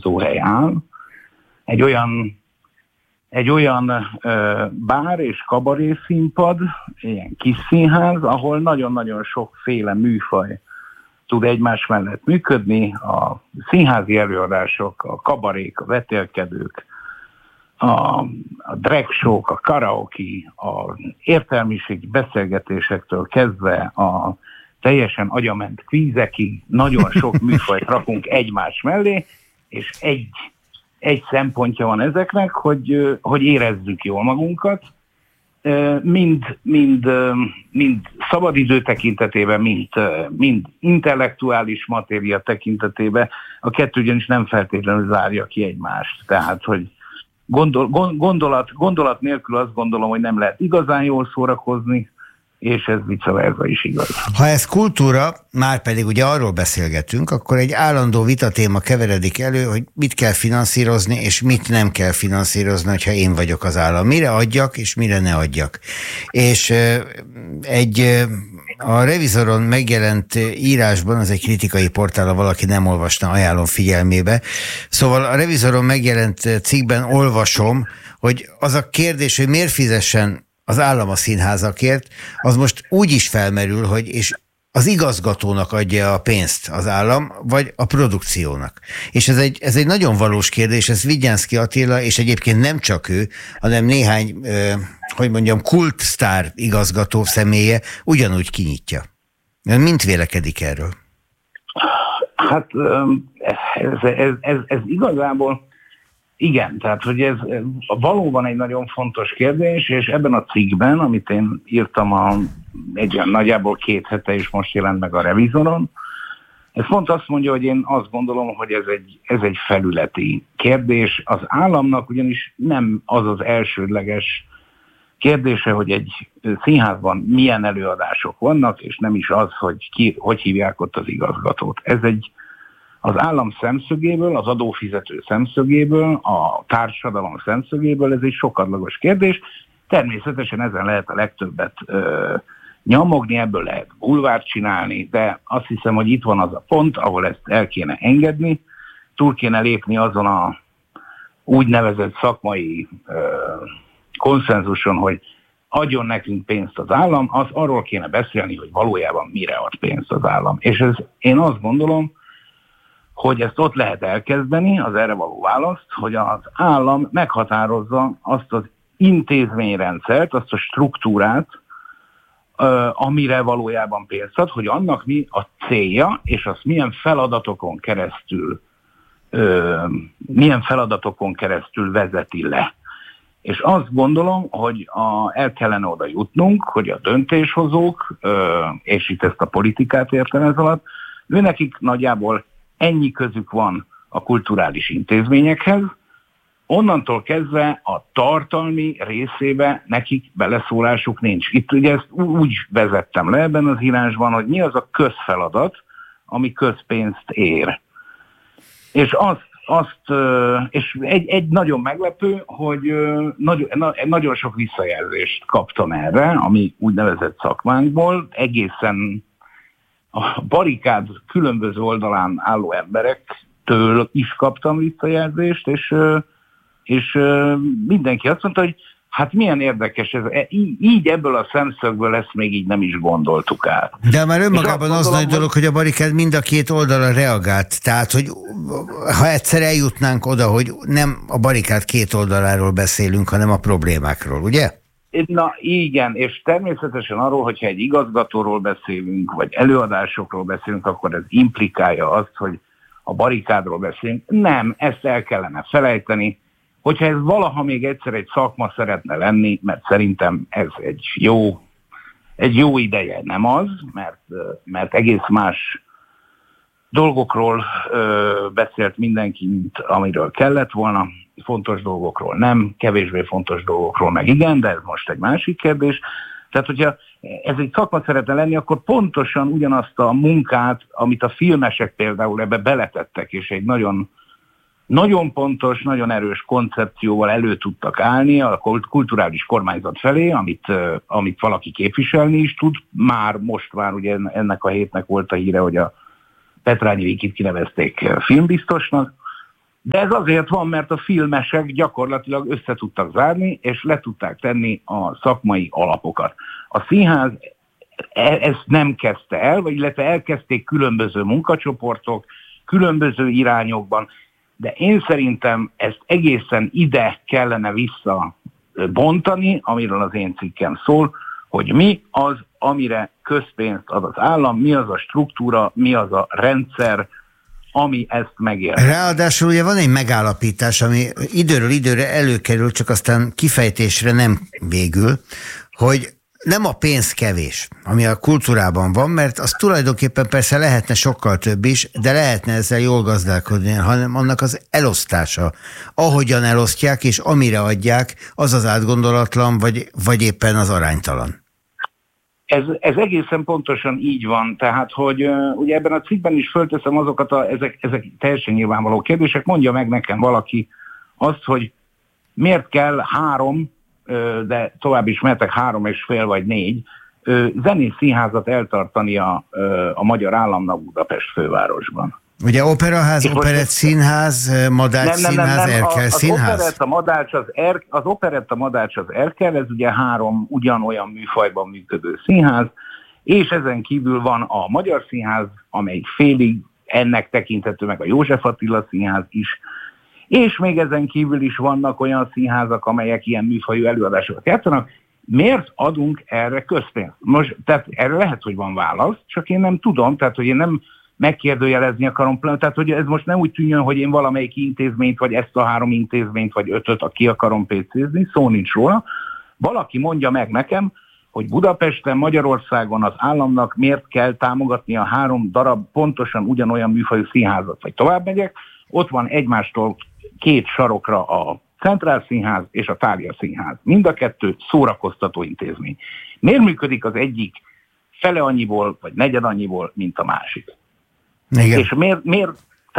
játszóhely áll, egy olyan bár és kabaré színpad, ilyen kis színház, ahol nagyon-nagyon sokféle műfaj tud egymás mellett működni, a színházi előadások, a kabarék, a vetélkedők, a drag show-k, a karaoke, a értelmiségi beszélgetésektől kezdve a teljesen agyament kvízekig nagyon sok műfajt rakunk egymás mellé, és egy szempontja van ezeknek, hogy érezzük jól magunkat, mind szabadidő tekintetében, mind intellektuális matéria tekintetében. A kettő ugyanis nem feltétlenül zárja ki egymást. Tehát, hogy gondolat nélkül azt gondolom, hogy nem lehet igazán jól szórakozni, és ez vice versa is igaz. Ha ez kultúra, már pedig ugye arról beszélgetünk, akkor egy állandó vitatéma keveredik elő, hogy mit kell finanszírozni, és mit nem kell finanszírozni, hogyha én vagyok az állam. Mire adjak, és mire ne adjak. És a Revizoron megjelent írásban, az egy kritikai portál, ha valaki nem olvasna, ajánlom figyelmébe. Szóval a Revizoron megjelent cikkben olvasom, hogy az a kérdés, hogy miért fizessen az állam a színházakért, az most úgy is felmerül, hogy és az igazgatónak adja a pénzt az állam, vagy a produkciónak. És ez egy nagyon valós kérdés, ez Vigyánszky Attila, és egyébként nem csak ő, hanem néhány, kultsztár igazgató személye ugyanúgy kinyitja. Mint vélekedik erről? Hát ez igazából igen, tehát hogy ez valóban egy nagyon fontos kérdés, és ebben a cikkben, amit én írtam nagyjából 2 hete, és most jelent meg a Revizoron, ez pont azt mondja, hogy én azt gondolom, hogy ez egy felületi kérdés. Az államnak ugyanis nem az az elsődleges kérdése, hogy egy színházban milyen előadások vannak, és nem is az, hogy hívják ott az igazgatót. Az állam szemszögéből, az adófizető szemszögéből, a társadalom szemszögéből ez egy sokadlagos kérdés. Természetesen ezen lehet a legtöbbet nyomogni, ebből lehet bulvárt csinálni, de azt hiszem, hogy itt van az a pont, ahol ezt el kéne engedni, túl kéne lépni azon a úgynevezett szakmai konszenzuson, hogy adjon nekünk pénzt az állam, arról kéne beszélni, hogy valójában mire ad pénzt az állam. És én azt gondolom, hogy ezt ott lehet elkezdeni, az erre való választ, hogy az állam meghatározza azt az intézményrendszert, azt a struktúrát, amire valójában pénzt ad, hogy annak mi a célja, és azt milyen feladatokon keresztül vezeti le. És azt gondolom, hogy el kellene oda jutnunk, hogy a döntéshozók, és itt ezt a politikát értem ez alatt, őnekik nagyjából ennyi közük van a kulturális intézményekhez, onnantól kezdve a tartalmi részébe nekik beleszólásuk nincs. Itt ugye ezt úgy vezettem le ebben az írásban, hogy mi az a közfeladat, ami közpénzt ér. És és egy nagyon meglepő, hogy nagyon sok visszajelzést kaptam erre, ami úgynevezett szakmánkból, egészen a barikád különböző oldalán álló emberektől is kaptam visszajelzést, és mindenki azt mondta, hogy hát milyen érdekes ez, így ebből a szemszögből ezt még így nem is gondoltuk át. De már önmagában az nagy dolog, hogy a barikád mind a 2 oldalra reagált. Tehát, hogy ha egyszer eljutnánk oda, hogy nem a barikád 2 oldaláról beszélünk, hanem a problémákról, ugye? Na igen, és természetesen arról, hogyha egy igazgatóról beszélünk, vagy előadásokról beszélünk, akkor ez implikálja azt, hogy a barikádról beszélünk. Nem, ezt el kellene felejteni. Hogyha ez valaha még egyszer egy szakma szeretne lenni, mert szerintem ez egy jó ideje nem az, mert egész más dolgokról beszélt mindenki, mint amiről kellett volna, fontos dolgokról nem, kevésbé fontos dolgokról meg igen, de ez most egy másik kérdés. Tehát, hogyha ez egy szakma szeretne lenni, akkor pontosan ugyanazt a munkát, amit a filmesek például ebbe beletettek, és egy nagyon, nagyon pontos, nagyon erős koncepcióval elő tudtak állni a kulturális kormányzat felé, amit valaki képviselni is tud. Most már ugye ennek a hétnek volt a híre, hogy a Petrányi Vikit kinevezték filmbiztosnak. De ez azért van, mert a filmesek gyakorlatilag össze tudtak zárni, és le tudták tenni a szakmai alapokat. A színház ezt nem kezdte el, vagy illetve elkezdték különböző munkacsoportok, különböző irányokban, de én szerintem ezt egészen ide kellene visszabontani, amiről az én cikkem szól, hogy mi az, amire közpénzt ad az állam, mi az a struktúra, mi az a rendszer, ami ezt megér. Ráadásul ugye van egy megállapítás, ami időről időre előkerül, csak aztán kifejtésre nem végül, hogy nem a pénz kevés, ami a kultúrában van, mert az tulajdonképpen persze lehetne sokkal több is, de lehetne ezzel jól gazdálkodni, hanem annak az elosztása. Ahogyan elosztják és amire adják, az átgondolatlan, vagy éppen az aránytalan. Ez egészen pontosan így van, tehát, hogy ugye ebben a cikkben is fölteszem azokat, ezek teljesen nyilvánvaló kérdések. Mondja meg nekem valaki azt, hogy miért kell 3, de tovább is mehetek 3,5 vagy 4 zenész színházat eltartani a magyar államnak Budapest fővárosban. Ugye operaház, operett színház, Madács színház, Erkel színház? Az operetta, Madács, az Erkel, ez ugye 3 ugyanolyan műfajban működő színház, és ezen kívül van a Magyar Színház, amelyik félig ennek tekinthető, meg a József Attila Színház is, és még ezen kívül is vannak olyan színházak, amelyek ilyen műfajú előadásokat játszanak. Miért adunk erre közpénzt? Most, tehát erre lehet, hogy van válasz, csak én nem tudom, tehát hogy én nem megkérdőjelezni akarom, tehát hogy ez most nem úgy tűnjön, hogy én valamelyik intézményt, vagy ezt a 3 intézményt, vagy 5-öt ki akarom pécézni, szó nincs róla. Valaki mondja meg nekem, hogy Budapesten, Magyarországon az államnak miért kell támogatni a 3 darab pontosan ugyanolyan műfajú színházat, vagy tovább megyek, ott van egymástól 2 sarokra a Centrál Színház és a Thália Színház. Mind a 2 szórakoztató intézmény. Miért működik az egyik fele annyiból, vagy negyed annyiból, mint a másik? Igen. És miért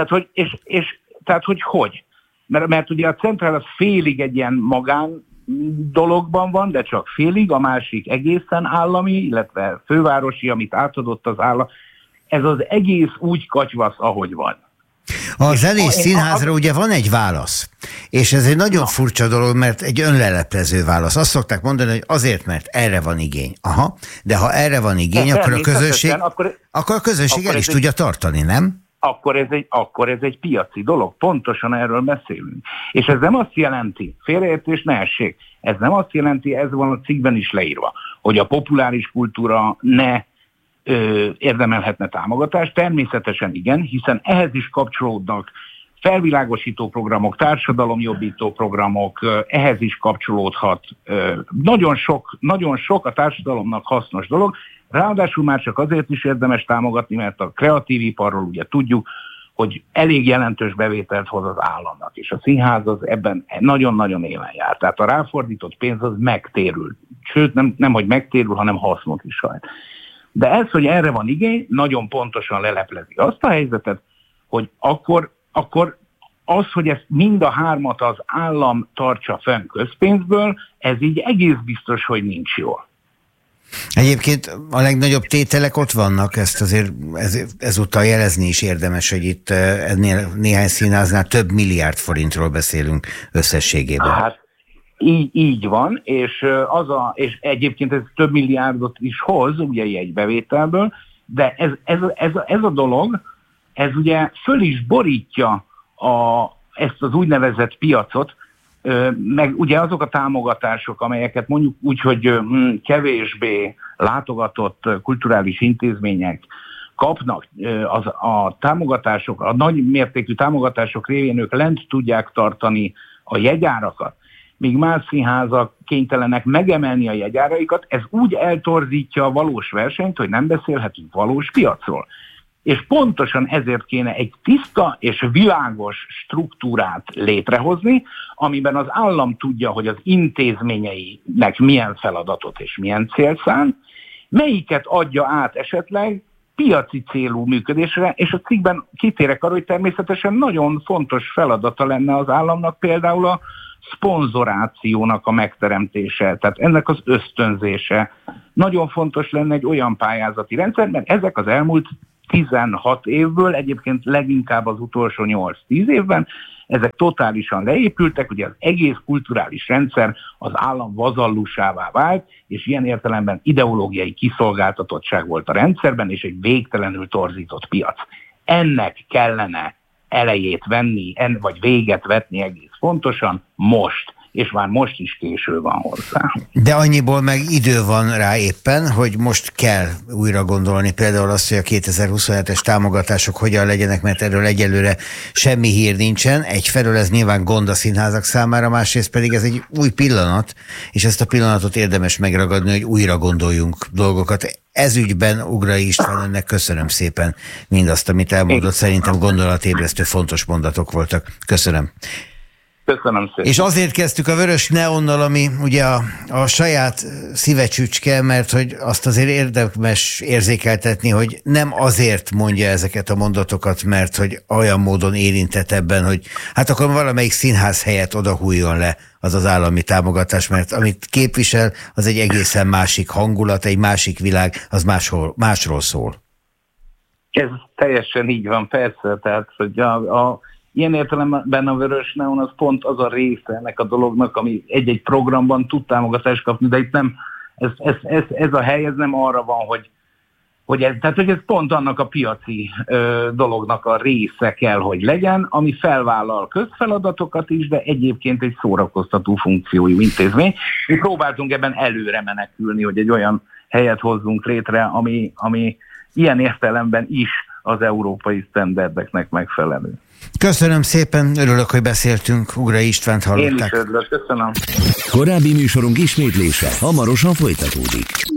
tehát hogy? Mert ugye a Centrál az félig egy ilyen magán dologban van, de csak félig, a másik egészen állami, illetve fővárosi, amit átadott az állam. Ez az egész úgy katyvasz, ahogy van. A zenés színházra ugye van egy válasz, és ez egy nagyon furcsa dolog, mert egy önleleplező válasz. Azt szokták mondani, hogy azért, mert erre van igény. Aha, de ha erre van igény, akkor a közönség el is tudja tartani, nem? Akkor ez egy piaci dolog, pontosan erről beszélünk. És ez nem azt jelenti, félreértés ne essék, ez nem azt jelenti, ez van a cikkben is leírva, hogy a populáris kultúra ne érdemelhetne támogatást. Természetesen igen, hiszen ehhez is kapcsolódnak felvilágosító programok, társadalomjobbító programok, ehhez is kapcsolódhat nagyon sok a társadalomnak hasznos dolog. Ráadásul már csak azért is érdemes támogatni, mert a kreatív iparról ugye tudjuk, hogy elég jelentős bevételt hoz az államnak, és a színház az ebben nagyon-nagyon élen jár. Tehát a ráfordított pénz az megtérül. Sőt, nem hogy megtérül, hanem hasznot is sajt. De ez, hogy erre van igény, nagyon pontosan leleplezi azt a helyzetet, hogy akkor az, hogy ezt mind a 3 az állam tartsa fenn közpénzből, ez így egész biztos, hogy nincs jól. Egyébként a legnagyobb tételek ott vannak, ezt azért ezúttal jelezni is érdemes, hogy itt ennél néhány színháznál több milliárd forintról beszélünk összességében. Hát így van, és egyébként ez több milliárdot is hoz, ugye jegybevételből, de ez a dolog, ez ugye föl is borítja ezt az úgynevezett piacot, meg ugye azok a támogatások, amelyeket mondjuk úgy, hogy kevésbé látogatott kulturális intézmények kapnak, a támogatások, a nagy mértékű támogatások révén ők lent tudják tartani a jegyárakat, míg más színházak kénytelenek megemelni a jegyáraikat, ez úgy eltorzítja a valós versenyt, hogy nem beszélhetünk valós piacról. És pontosan ezért kéne egy tiszta és világos struktúrát létrehozni, amiben az állam tudja, hogy az intézményeinek milyen feladatot és milyen célt szán, melyiket adja át esetleg piaci célú működésre, és a cikkben kitérek arra, hogy természetesen nagyon fontos feladata lenne az államnak például a szponzorációnak a megteremtése, tehát ennek az ösztönzése. Nagyon fontos lenne egy olyan pályázati rendszer, mert ezek az elmúlt 16 évből, egyébként leginkább az utolsó 8-10 évben, ezek totálisan leépültek, ugye az egész kulturális rendszer az állam vazallusává vált, és ilyen értelemben ideológiai kiszolgáltatottság volt a rendszerben, és egy végtelenül torzított piac. Ennek kellene elejét venni, vagy véget vetni egész pontosan most, és már most is késő van hozzá. De annyiból meg idő van rá éppen, hogy most kell újra gondolni például azt, hogy a 2027-es támogatások hogyan legyenek, mert erről egyelőre semmi hír nincsen. Egyfelől ez nyilván gond a színházak számára, másrészt pedig ez egy új pillanat, és ezt a pillanatot érdemes megragadni, hogy újra gondoljunk dolgokat. Ez ügyben, Ugrai István, önnek köszönöm szépen mindazt, amit elmondott. Szerintem gondolatébresztő fontos mondatok voltak. Köszönöm. Köszönöm szépen. És azért kezdtük a Vörös Neonnal, ami ugye a saját szívecsücske, mert hogy azt azért érdemes érzékeltetni, hogy nem azért mondja ezeket a mondatokat, mert hogy olyan módon érintett ebben, hogy hát akkor valamelyik színház helyett odahújjon le az állami támogatás, mert amit képvisel, az egy egészen másik hangulat, egy másik világ, az másról szól. Ez teljesen így van, persze, tehát hogy ilyen értelemben a Vörös Neon az pont az a része ennek a dolognak, ami egy-egy programban tud támogatást kapni, de itt nem, ez a hely, ez nem arra van, hogy ez pont annak a piaci dolognak a része kell, hogy legyen, ami felvállal közfeladatokat is, de egyébként egy szórakoztató funkciójú intézmény. Mi próbáltunk ebben előre menekülni, hogy egy olyan helyet hozzunk létre, ami ilyen értelemben is az európai sztenderdeknek megfelelő. Köszönöm szépen, örülök, hogy beszéltünk. Ugrai Istvánt hallották. Én is örülök, köszönöm. Korábbi műsorunk ismétlése hamarosan folytatódik.